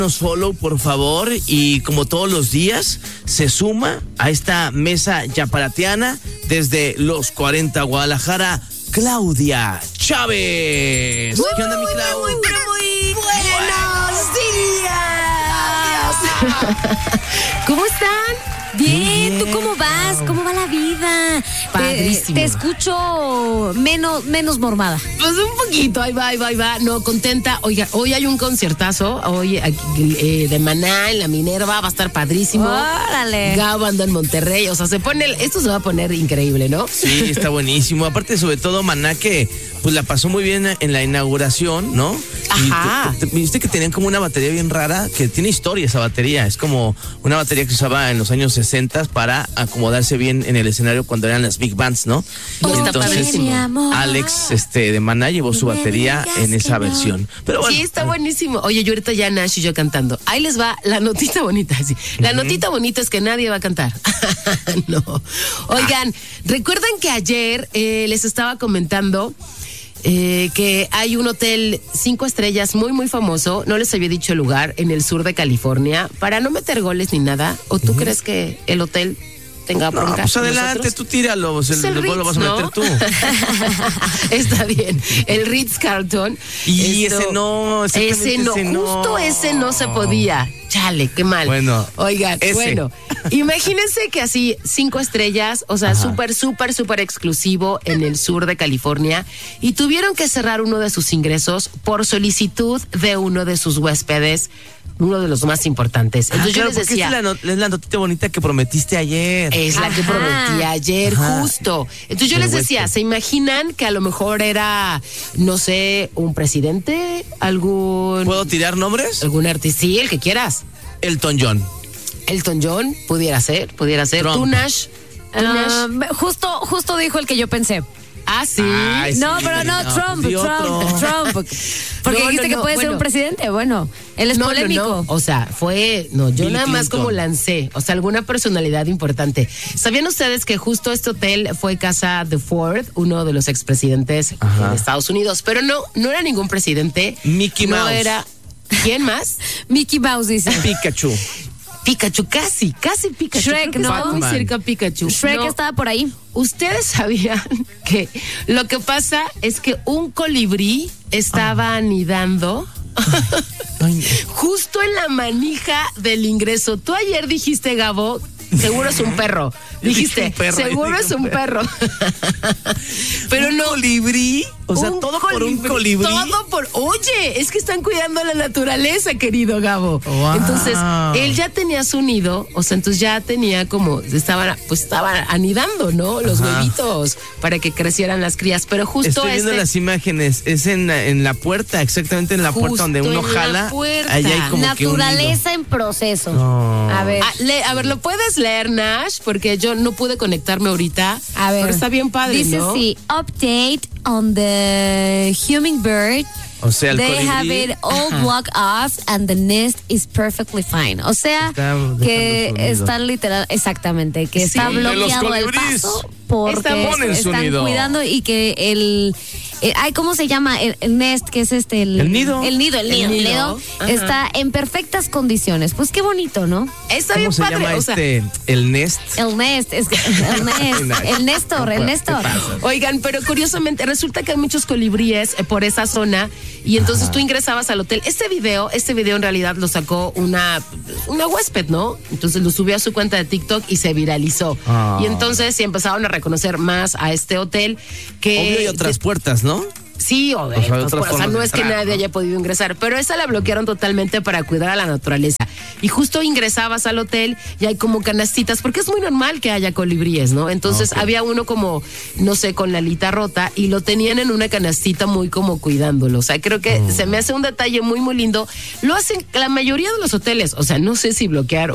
Follow, por favor, y como todos los días se suma a esta mesa yaparatiana desde los 40 Guadalajara, Claudia Chávez. ¿Qué onda, mi Clau? Muy buenos días. ¿Cómo están? Bien, ¿tú cómo vas? ¿Cómo va la vida? Padrísimo. Te escucho menos mormada. Pues un poquito, ahí va. No, contenta. Oiga, hoy hay un conciertazo, hoy de Maná en la Minerva, va a estar padrísimo. ¡Órale! Gabo anda en Monterrey, o sea, esto se va a poner increíble, ¿no? Sí, está buenísimo. Aparte, sobre todo, Maná, que pues la pasó muy bien en la inauguración, ¿no? Ajá. Y viste que tenían como una batería bien rara, que tiene historia esa batería. Es como una batería que se usaba en los años 60 para acomodarse bien en el escenario cuando eran las big bands, ¿no? Está padrísimo. Alex de Maná llevó su batería en esa versión. Pero bueno, Sí, está buenísimo. Oye, yo ahorita ya Nash y yo cantando. Ahí les va la notita bonita. Sí. La notita bonita es que nadie va a cantar. No. Oigan, ¿recuerdan que ayer les estaba comentando que hay un hotel 5 estrellas muy famoso? No les había dicho el lugar, en el sur de California, para no meter goles ni nada? ¿O tú crees que el hotel tenga bronca? no, pues con adelante, nosotros? tú tíralo, Es el el gol lo vas a Ritz, meter ¿no? tú. Está bien. El Ritz-Carlton. Y ese no, Justo ese no se podía. Chale, qué mal. Bueno, oigan, ese. Imagínense que así 5 estrellas, o sea, súper exclusivo en el sur de California, y tuvieron que cerrar uno de sus ingresos por solicitud de uno de sus huéspedes, uno de los más importantes. Entonces yo les decía, es la notita bonita que prometiste ayer. es la que prometí ayer, justo. Entonces yo les decía, ¿se imaginan que a lo mejor era, no sé, un presidente? ¿Puedo tirar nombres? ¿Algún artista? Sí, el que quieras. Elton John. Elton John, pudiera ser. Trump. ¿Tú, Nash? Justo dijo el que yo pensé. Ah, sí. Ay, No, sí, pero no, Trump. Porque No, dijiste que puede ser un presidente. Bueno, él es polémico. No. O sea, yo Bill nada más Clinton. como lancé, o sea, alguna personalidad importante. ¿Sabían ustedes que justo este hotel fue casa de Ford, uno de los expresidentes de Estados Unidos? Pero no era ningún presidente. Mickey No Mouse. era. ¿Quién más? Mickey Mouse dice. Pikachu. Pikachu, casi Pikachu. Shrek, Creo que ¿no? estaba muy cerca Pikachu. Shrek No. estaba por ahí. ¿Ustedes sabían que lo que pasa es que un colibrí estaba anidando justo en la manija del ingreso? Tú ayer dijiste, Gabo, seguro es un perro. Dijiste, un perro, seguro dije es un un perro. Pero ¿Un no. colibrí? O sea, todo por un colibrí. Oye, es que están cuidando la naturaleza, querido Gabo. Wow. Entonces, él ya tenía su nido, o sea, entonces ya tenía como, estaba anidando, ¿no? Los huevitos para que crecieran las crías. Pero justo Estoy viendo las imágenes, es en la puerta, exactamente en la Justo puerta donde uno en la jala. puerta. Allá hay como que un Naturaleza en proceso. No. A ver. A ver, ¿lo puedes leer, Nash? Porque yo no pude conectarme ahorita. A ver. Pero está bien padre, Dice ¿no? sí, update on the hummingbird. O sea, el They colibrí. have it all blocked off and the nest is perfectly fine. O sea, Está dejando que su nido. está literal, exactamente, que Sí. está De los bloqueado el colibríes. paso porque Ponen su están nido. cuidando y que ¿cómo se llama? El nest, que es El nido. El nido Ajá. está en perfectas condiciones. Pues qué bonito, ¿no? Está ¿Cómo bien se padre. llama O sea, el nest? El nest, el Néstor. oigan, pero curiosamente resulta que hay muchos colibríes por esa zona y entonces tú ingresabas al hotel. Este video en realidad lo sacó una huésped, ¿no? Entonces lo subió a su cuenta de TikTok y se viralizó. Y entonces sí empezaron a reconocer más a este hotel que... Obvio hay otras puertas, ¿no? Sí, o sea, otras no formas de es que entrar, nadie ¿no? haya podido ingresar, pero esa la bloquearon totalmente para cuidar a la naturaleza. Y justo ingresabas al hotel y hay como canastitas, porque es muy normal que haya colibríes, ¿no? Entonces había uno como, no sé, con la alita rota y lo tenían en una canastita muy como cuidándolo. O sea, creo que se me hace un detalle muy lindo. Lo hacen la mayoría de los hoteles, o sea, no sé si bloquear